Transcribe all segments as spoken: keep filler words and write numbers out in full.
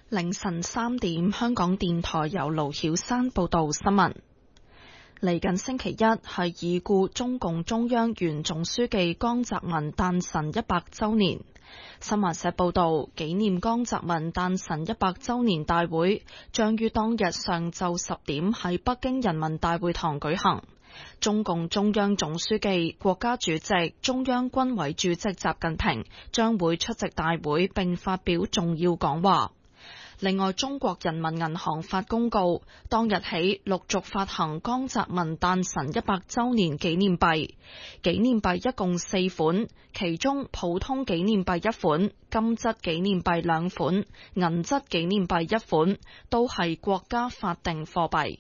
凌晨三點，香港電台由盧曉山報道新聞。嚟緊星期一係已故中共中央原總書記江澤民誕辰一百週年。新華社報道，紀念江澤民誕辰一百週年大會將於當日上晝十點喺北京人民大會堂舉行。中共中央總書記、國家主席、中央軍委主席習近平將會出席大會並發表重要講話。另外，中國人民銀行發公告，當日起陸續發行江澤民誕辰一百週年紀念幣。紀念幣一共四款，其中普通紀念幣一款，金質紀念幣兩款，銀質紀念幣一款，都係國家法定貨幣。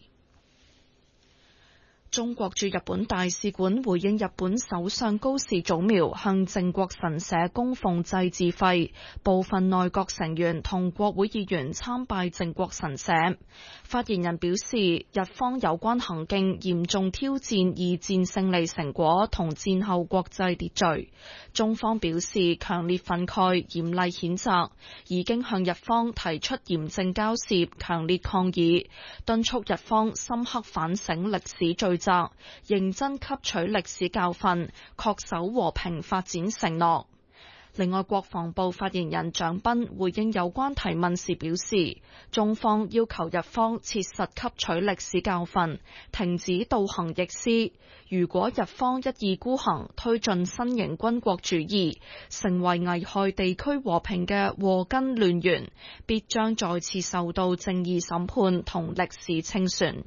中國駐日本大使館回應日本首相高市早苗向靖國神社供奉祭祀費，部分內閣成員同國會議員參拜靖國神社。發言人表示，日方有關行徑嚴重挑戰二戰勝利成果同戰後國際秩序，中方表示強烈憤慨、嚴厲譴責，已經向日方提出嚴正交涉、強烈抗議，敦促日方深刻反省歷史罪責，認真吸取歷史教訓，恪守和平發展承諾。另外，國防部發言人蔣斌回應有關提問時表示，中方要求日方切實吸取歷史教訓，停止倒行逆施。如果日方一意孤行，推進新型軍國主義，成為危害地區和平嘅禍根亂源，必將再次受到正義審判同歷史清算。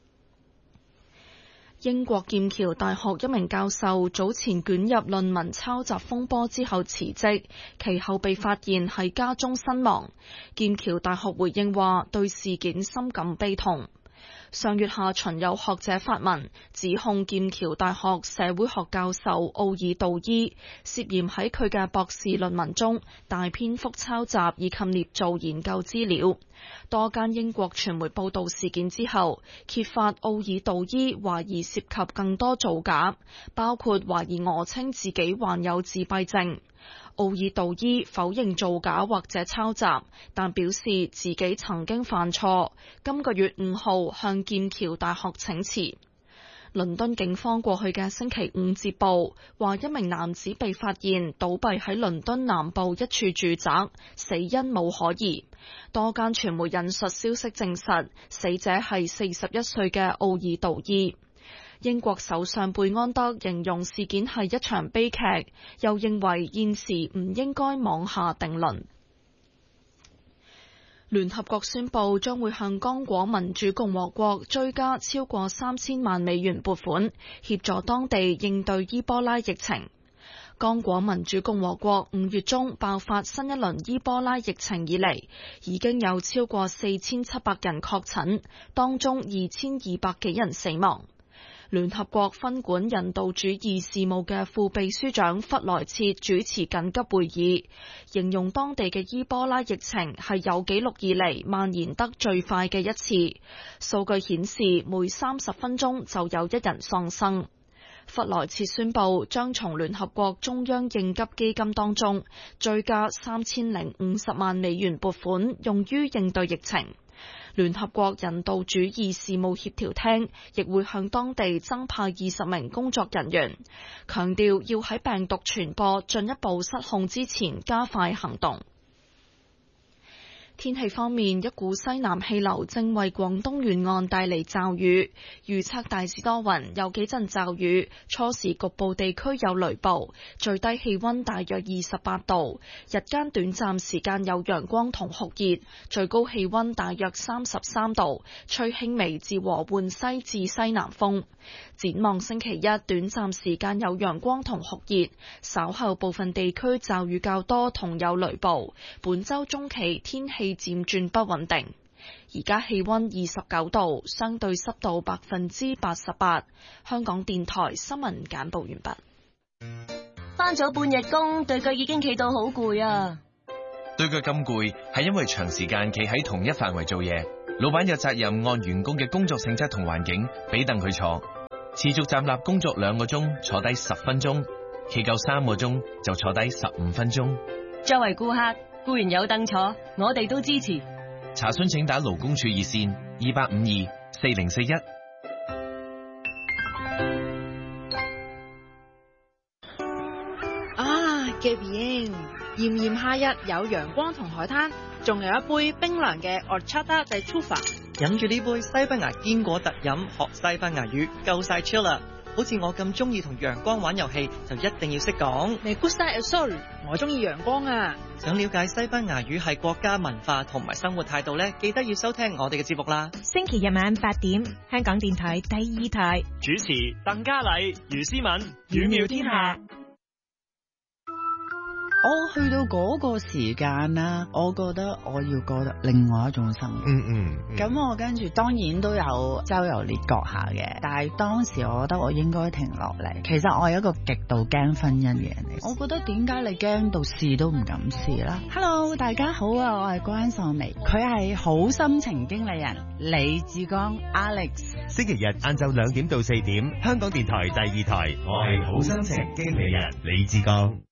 英國劍橋大學一名教授早前捲入論文抄襲風波之後辭職，其後被發現喺家中身亡。劍橋大學回應話，對事件深感悲痛。上月下旬有學者發文指控劍橋大學社會學教授奧爾道伊涉嫌喺佢嘅博士論文中大篇幅抄襲以及捏造研究資料。多間英國傳媒報道事件之後，揭發奧爾道伊懷疑涉及更多造假，包括懷疑訛稱自己患有自閉症。奧爾道伊否認造假或者抄襲，但表示自己曾經犯錯。今個月五號向劍橋大學請辭。倫敦警方過去嘅星期五接報，話一名男子被發現倒斃喺倫敦南部一處住宅，死因冇可疑。多間傳媒引述消息證實，死者係四十一歲嘅奧爾道伊。英國首相貝安德形容事件係一場悲劇，又認為現時唔應該妄下定論。聯合國宣布將會向剛果民主共和國追加超過三千萬美元撥款，協助當地應對伊波拉疫情。剛果民主共和國五月中爆發新一輪伊波拉疫情以嚟，已經有超過四千七百人確診，當中二千二百幾人死亡。聯合國分管人道主義事務嘅副秘書長弗萊切主持緊急會議，形容當地嘅伊波拉疫情係有紀錄以嚟蔓延得最快嘅一次。數據顯示每三十分鐘就有一人喪生。弗萊切宣布將從聯合國中央應急基金當中追加三千零五十萬美元撥款，用於應對疫情。聯合國人道主義事務協調廳亦會向當地增派二十名工作人員，強調要喺病毒傳播進一步失控之前加快行動。天氣方面，一股西南氣流正為廣東沿岸帶嚟驟雨，預測大致多雲，有幾陣驟雨，初時局部地區有雷暴，最低氣溫大約二十八度，日間短暫時間有陽光同酷熱，最高氣溫大約三十三度，吹輕微至和緩西至西南風。展望星期一，短暫時間有陽光同酷熱，稍後部分地區驟雨較多同有雷暴。本週中期天氣漸轉不穩定。而家氣溫二十九度，相對濕度百分之八十八。香港電台新聞簡報完畢。 返咗半日工，對腳已經企到好攰啊！ 對腳咁攰，係因為長時間企喺同一範圍做嘢。老闆有責任按員工嘅工作性質同環境，俾凳佢坐。持續站立工作兩個鐘，坐低十分鐘；企夠三個鐘，就坐低十五分鐘。 作為顧客，固然有凳坐，我哋都支持。 查詢請打勞工處熱線二八五二四零四一。 啊，嘅bien，炎炎夏日有陽光同海灘，仲有一杯冰涼嘅 Horchata de Trufa。 飲住呢杯西班牙堅果特飲，學西班牙語夠晒 chill 啦！好似我咁中意同陽光玩遊戲，就一定要識講。 Me gusta el sol，我中意陽光啊！ 想了解西班牙語係國家文化同埋生活態度呢，記得要收聽我哋嘅節目啦。 星期日晚八點，香港電台第二台， 主持鄧嘉麗、余思敏， 語妙天下。 我去到嗰個時間啦，我覺得我要過得另外一種生活。 嗯嗯。 咁、嗯、我跟住當然都有周遊列國下嘅，但係當時我覺得我應該停落嚟。其實我係一個極度驚婚姻嘅人嚟。我覺得點解你驚到試都唔敢試啦 ？Hello， 大家好啊，我係關秀眉，佢係好心情經理人李志剛 Alex。 星期日晏晝兩點到四點，香港電台第二台，我係好心情經理人李志剛。